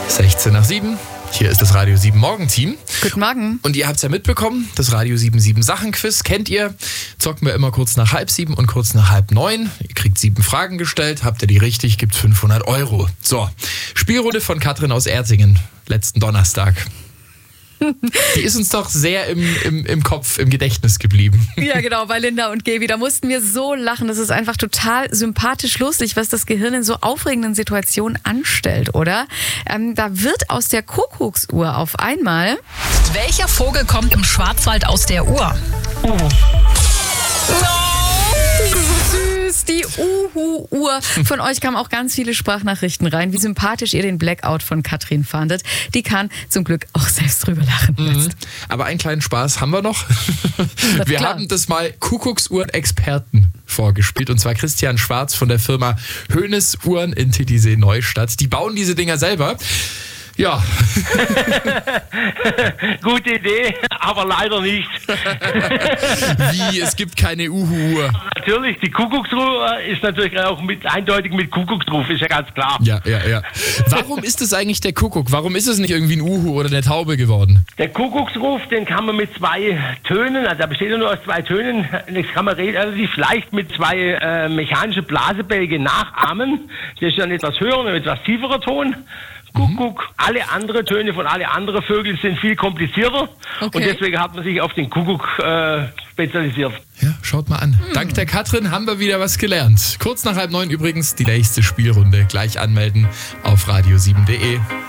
16 nach 7. Hier ist das Radio 7 Morgenteam. Guten Morgen. Und ihr habt es ja mitbekommen, das Radio 7 Sachen-Quiz kennt ihr. Zocken wir immer kurz nach 8:30 und kurz nach 8:30. Ihr kriegt 7 Fragen gestellt, habt ihr die richtig, gibt 500 €. So, Spielrunde von Katrin aus Erzingen, letzten Donnerstag. Die ist uns doch sehr im Kopf, im Gedächtnis geblieben. Ja, genau, bei Linda und Gaby. Da mussten wir so lachen. Das ist einfach total sympathisch lustig, was das Gehirn in so aufregenden Situationen anstellt, oder? Da wird aus der Kuckucksuhr auf einmal... Welcher Vogel kommt im Schwarzwald aus der Uhr? Die Uhu-Uhr. Von euch kamen auch ganz viele Sprachnachrichten rein, wie sympathisch ihr den Blackout von Katrin fandet. Die kann zum Glück auch selbst drüber lachen. Aber einen kleinen Spaß haben wir noch. Wir klar. haben das mal Kuckucksuhren-Experten vorgespielt. Und zwar Christian Schwarz von der Firma Hönes Uhren in Titisee Neustadt. Die bauen diese Dinger selber. Ja. Gute Idee, aber leider nicht. Wie? Es gibt keine Uhu-Uhr. Natürlich, die Kuckucksuhr ist natürlich auch eindeutig mit Kuckucksruf, ist ja ganz klar. Ja. Warum ist es eigentlich der Kuckuck? Warum ist es nicht irgendwie ein Uhu oder eine Taube geworden? Der Kuckucksruf, den kann man mit 2 Tönen, also er besteht ja nur aus 2 Tönen, das kann man relativ leicht mit 2 mechanischen Blasebälgen nachahmen. Das ist ja ein etwas höherer und ein etwas tieferer Ton. Kuckuck. Alle anderen Töne von alle anderen Vögeln sind viel komplizierter. Okay. Und deswegen hat man sich auf den Kuckuck spezialisiert. Ja, schaut mal an. Dank der Katrin haben wir wieder was gelernt. Kurz nach 8:30 übrigens die nächste Spielrunde. Gleich anmelden auf radio7.de.